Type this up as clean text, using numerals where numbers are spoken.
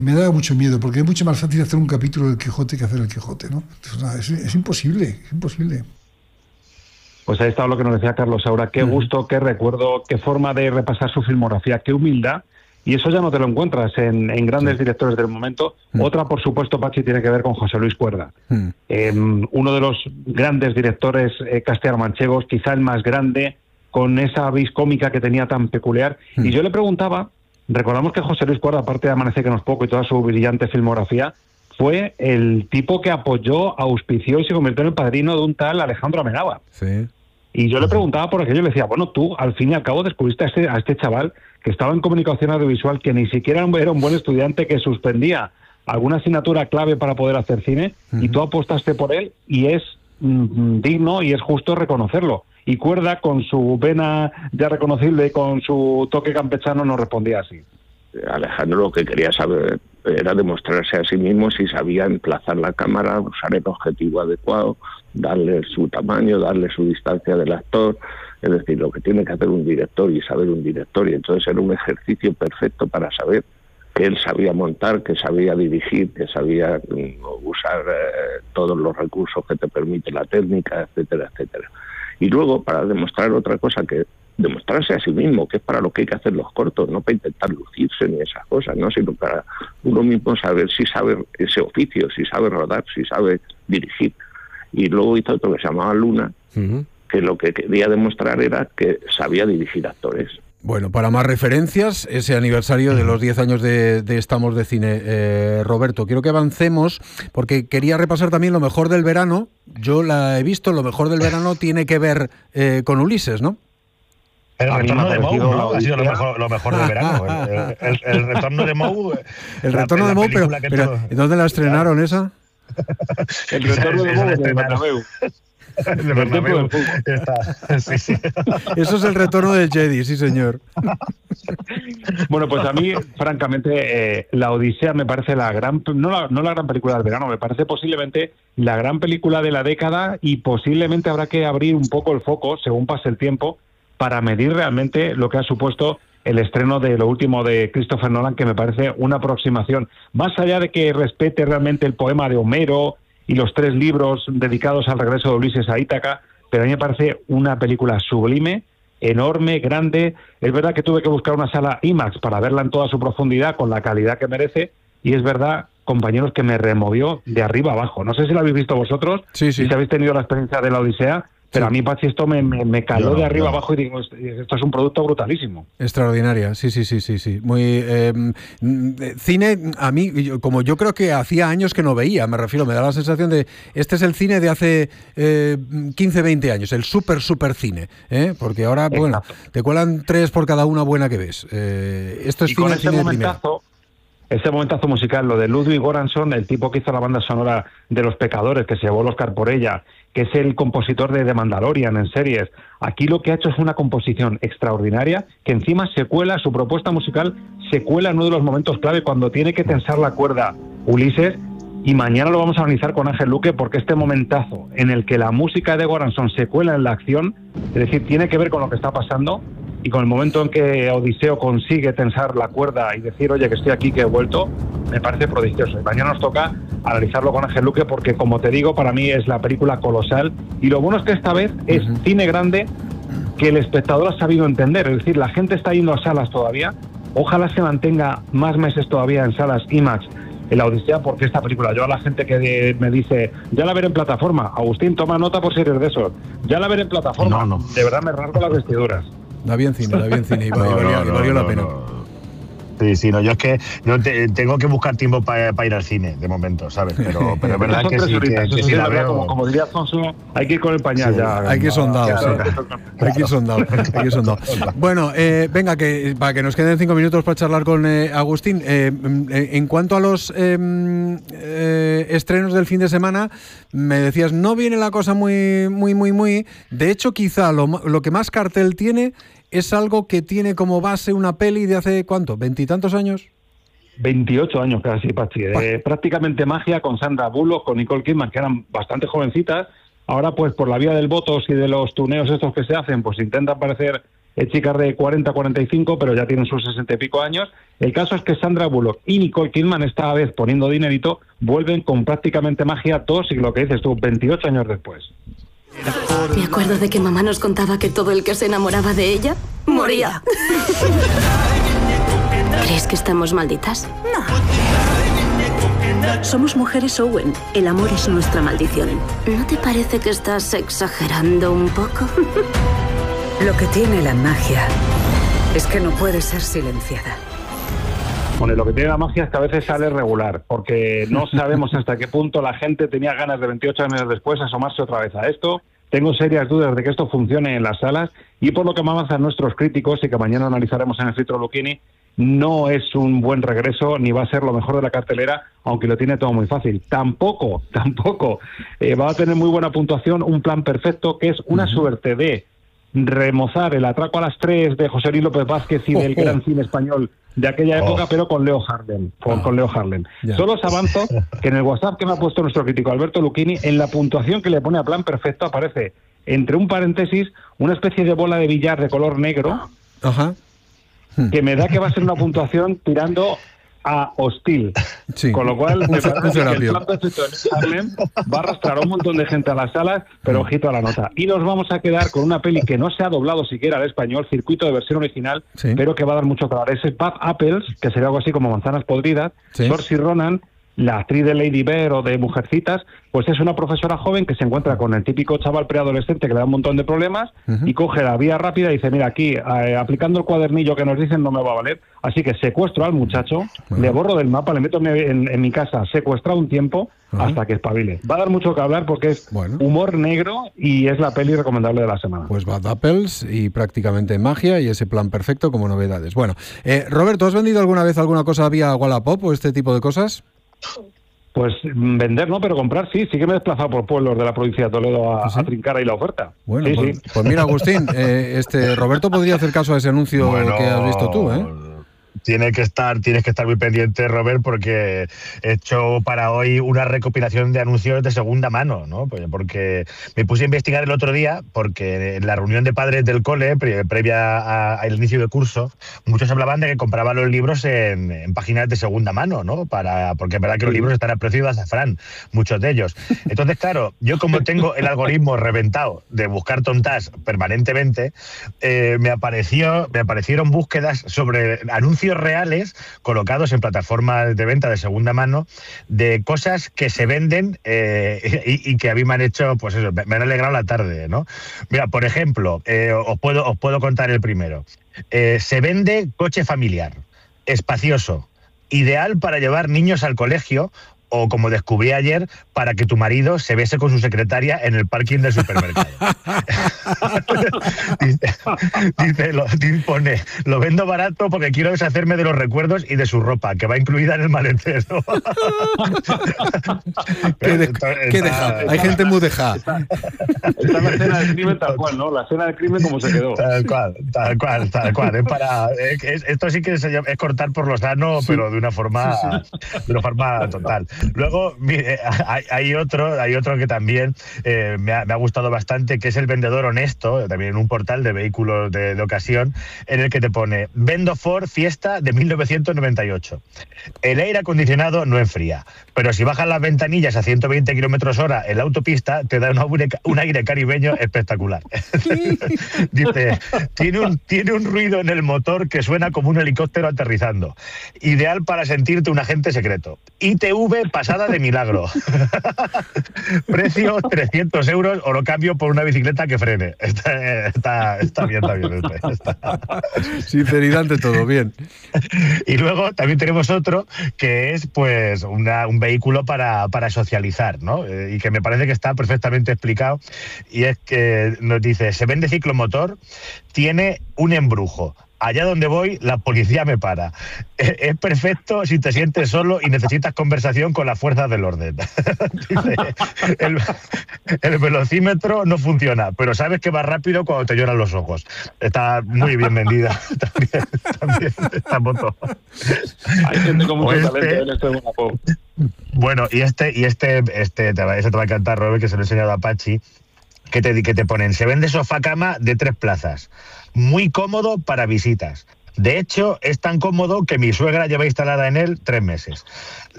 Me da mucho miedo, porque es mucho más fácil hacer un capítulo del Quijote que hacer el Quijote, ¿no? Es imposible, es imposible. Pues ahí está lo que nos decía Carlos Saura. Qué gusto, qué recuerdo, qué forma de repasar su filmografía, qué humildad. Y eso ya no te lo encuentras en grandes directores del momento. Otra, por supuesto, Pachi, tiene que ver con José Luis Cuerda. Uno de los grandes directores castellano-manchegos, quizá el más grande, con esa vis cómica que tenía tan peculiar. Y yo le preguntaba, recordamos que José Luis Cuerda, aparte de Amanece que nos poco y toda su brillante filmografía, fue el tipo que apoyó, auspició y se convirtió en el padrino de un tal Alejandro Amenábar. Sí. Y yo le preguntaba por aquello y le decía, bueno, tú al fin y al cabo descubriste a este chaval que estaba en comunicación audiovisual, que ni siquiera era un buen estudiante, que suspendía alguna asignatura clave para poder hacer cine, y tú apostaste por él, y es digno y es justo reconocerlo. Y Cuerda, con su vena ya reconocible, con su toque campechano, nos respondía así. Alejandro lo que quería saber era demostrarse a sí mismo si sabía emplazar la cámara, usar el objetivo adecuado, darle su tamaño, darle su distancia del actor, es decir, lo que tiene que hacer un director y saber un director, y entonces era un ejercicio perfecto para saber que él sabía montar, que sabía dirigir, que sabía usar todos los recursos que te permite la técnica, etcétera, etcétera. Y luego, para demostrar otra cosa, que demostrarse a sí mismo, que es para lo que hay que hacer los cortos, no para intentar lucirse ni esas cosas, ¿no? Sino para uno mismo saber si sabe ese oficio, si sabe rodar, si sabe dirigir. Y luego hizo otro que se llamaba Luna, que lo que quería demostrar era que sabía dirigir actores. Bueno, para más referencias, ese aniversario de los 10 años de Estamos de Cine. Roberto, quiero que avancemos, porque quería repasar también lo mejor del verano. Yo la he visto, lo mejor del verano tiene que ver con Ulises, ¿no? El retorno de Moe, ¿no? Ha sido lo mejor del verano. El retorno de Moe. El retorno de Moe, pero ¿dónde la estrenaron esa? El retorno de Moe de Bernabéu. El Bernabéu. Sí, sí. Eso es el retorno del Jedi, sí señor. Bueno, pues a mí, francamente, La Odisea me parece la gran, no la gran película del verano, me parece posiblemente la gran película de la década, y posiblemente habrá que abrir un poco el foco, según pase el tiempo, para medir realmente lo que ha supuesto el estreno de lo último de Christopher Nolan, que me parece una aproximación, más allá de que respete realmente el poema de Homero y los 3 libros dedicados al regreso de Ulises a Ítaca, pero a mí me parece una película sublime, enorme, grande. Es verdad que tuve que buscar una sala IMAX para verla en toda su profundidad, con la calidad que merece, y es verdad, compañeros, que me removió de arriba abajo. No sé si lo habéis visto vosotros, sí. Si habéis tenido la experiencia de La Odisea, pero a mí, Pachi, esto me caló de arriba abajo, y digo, esto es un producto brutalísimo. Extraordinaria, sí. Muy cine, a mí, como yo creo que hacía años que no veía, me refiero, me da la sensación de, este es el cine de hace 15, 20 años, el super cine, porque ahora, bueno, te cuelan 3 por cada una buena que ves. Esto es cine de primera. Ese momentazo musical, lo de Ludwig Göransson, el tipo que hizo la banda sonora de Los Pecadores, que se llevó el Oscar por ella, que es el compositor de The Mandalorian en series. Aquí lo que ha hecho es una composición extraordinaria, que encima se cuela, su propuesta musical se cuela en uno de los momentos clave, cuando tiene que tensar la cuerda Ulises, y mañana lo vamos a analizar con Ángel Luque, porque este momentazo en el que la música de Göransson se cuela en la acción, es decir, tiene que ver con lo que está pasando, y con el momento en que Odiseo consigue tensar la cuerda y decir, oye, que estoy aquí, que he vuelto, me parece prodigioso. Y mañana nos toca analizarlo con Ángel Luque, porque, como te digo, para mí es la película colosal, y lo bueno es que esta vez es cine grande que el espectador ha sabido entender, es decir, la gente está yendo a salas todavía, ojalá se mantenga más meses todavía en salas IMAX en La Odisea, porque esta película, yo a la gente que me dice, ya la veré en plataforma, Agustín, toma nota por si eres de esos, ya la veré en plataforma, de verdad me rasgo las vestiduras. Da bien cine, y valió la pena. Sí, no, yo es que tengo que buscar tiempo para ir al cine, de momento, ¿sabes? Pero es verdad que sí, que sí la veo. Como diría Alfonso, hay que ir con el pañal ya. Hay que ir sondado, Hay que ir sondado. Bueno, venga, que para que nos queden 5 minutos para charlar con Agustín. En cuanto a los estrenos del fin de semana, me decías, no viene la cosa muy. De hecho, quizá lo que más cartel tiene es algo que tiene como base una peli de hace, ¿cuánto? ¿20 y tantos años? 28 años casi, Pachi. Prácticamente Magia, con Sandra Bullock, con Nicole Kidman, que eran bastante jovencitas. Ahora, pues por la vía del botox y de los tuneos estos que se hacen, pues intentan parecer chicas de 40-45, pero ya tienen sus 60 y pico años. El caso es que Sandra Bullock y Nicole Kidman, esta vez poniendo dinerito, vuelven con prácticamente magia 2 y lo que dices tú, 28 años después. Me acuerdo de que mamá nos contaba que todo el que se enamoraba de ella moría. ¿Crees que estamos malditas? No. Somos mujeres, Owen. El amor es nuestra maldición. ¿No te parece que estás exagerando un poco? Lo que tiene la magia es que no puede ser silenciada. Bueno, lo que tiene la magia es que a veces sale regular, porque no sabemos hasta qué punto la gente tenía ganas de 28 años después asomarse otra vez a esto. Tengo serias dudas de que esto funcione en las salas y por lo que me avanzan nuestros críticos y que mañana analizaremos en el filtro Lucchini, no es un buen regreso ni va a ser lo mejor de la cartelera, aunque lo tiene todo muy fácil. Tampoco va a tener muy buena puntuación Un plan perfecto, que es una suerte de remozar El atraco a las 3 de José Luis López Vázquez y del gran cine español de aquella época, pero con Leo Harlem. Con Leo Harlem. Solo os avanzo que en el WhatsApp que me ha puesto nuestro crítico Alberto Lucchini, en la puntuación que le pone a Plan Perfecto aparece entre un paréntesis una especie de bola de billar de color negro. Ajá. Que me da que va a ser una puntuación tirando a hostil. Sí. Con lo cual, me parece que el Plan Perfecto de Harlem va a arrastrar a un montón de gente a las salas, pero ojito a la nota. Y nos vamos a quedar con una peli que no se ha doblado siquiera al español, circuito de versión original, pero que va a dar mucho que hablar. Ese Bad Apples, que sería algo así como Manzanas Podridas, Saoirse Ronan, la actriz de Lady Bird o de Mujercitas, pues es una profesora joven que se encuentra con el típico chaval preadolescente que le da un montón de problemas y coge la vía rápida y dice, mira, aquí, aplicando el cuadernillo que nos dicen no me va a valer, así que secuestro al muchacho, le borro del mapa, le meto en mi casa, secuestrado un tiempo hasta que espabile. Va a dar mucho que hablar porque es humor negro y es la peli recomendable de la semana. Pues Bad Apples y prácticamente magia y ese Plan Perfecto como novedades. Bueno, Roberto, ¿has vendido alguna vez alguna cosa vía Wallapop o este tipo de cosas? Pues vender no, pero comprar sí que me he desplazado por pueblos de la provincia de Toledo a trincar ahí la oferta. Bueno, pues mira, Agustín, Roberto podría hacer caso a ese anuncio que has visto tú, ¿eh? Tienes que estar muy pendiente, Robert, porque he hecho para hoy una recopilación de anuncios de segunda mano, ¿no? Porque me puse a investigar el otro día, porque en la reunión de padres del cole, previa al inicio del curso, muchos hablaban de que compraban los libros en páginas de segunda mano, ¿no? Porque es verdad que los libros están a precio de azafrán, muchos de ellos. Entonces, claro, yo como tengo el algoritmo reventado de buscar tontas permanentemente, me aparecieron búsquedas sobre anuncios reales colocados en plataformas de venta de segunda mano de cosas que se venden y que a mí me han hecho, pues eso, me han alegrado la tarde, ¿no? Mira, por ejemplo, os puedo contar el primero. Se vende coche familiar, espacioso, ideal para llevar niños al colegio o, como descubrí ayer, para que tu marido se bese con su secretaria en el parking del supermercado. Pone, lo vendo barato porque quiero deshacerme de los recuerdos y de su ropa, que va incluida en el maletero. ¿Qué deja? Hay gente muy dejada. Está la escena del crimen tal cual, ¿no? La escena del crimen como se quedó. Tal cual. Esto sí que es cortar por lo sano, pero de una forma total. Luego hay otro que también me ha gustado bastante, que es El vendedor honesto, también en un portal de vehículos de ocasión, en el que te pone: vendo Ford Fiesta de 1998. El aire acondicionado no enfría, pero si bajas las ventanillas a 120 km/h en la autopista, te da un aire caribeño espectacular. Dice, tiene un ruido en el motor que suena como un helicóptero aterrizando. Ideal para sentirte un agente secreto. ITV pasada de milagro. Precio 300 euros o lo cambio por una bicicleta que frene. Está bien. Sinceridad ante todo, bien. Y luego también tenemos otro que es pues un vehículo para socializar, ¿no? Y que me parece que está perfectamente explicado. Y es que nos dice, se vende ciclomotor, tiene un embrujo. Allá donde voy, la policía me para. Es perfecto si te sientes solo y necesitas conversación con las fuerzas del orden. Dice, el velocímetro no funciona, pero sabes que va rápido cuando te lloran los ojos. Está muy bien vendida también esta moto. Hay gente con mucho talento en este Wallapop. Bueno, y este te va a encantar, Robert, que se lo he enseñado a Pachi, que te ponen, se vende sofá cama de 3 plazas. muy cómodo para visitas. De hecho, es tan cómodo que mi suegra lleva instalada en él 3 meses.